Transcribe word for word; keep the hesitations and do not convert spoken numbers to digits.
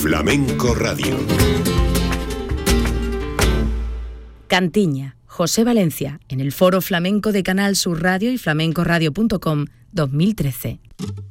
Flamenco Radio. Cantiña, José Valencia, en el Foro Flamenco de Canal Sur Radio y flamenco radio punto com dos mil trece.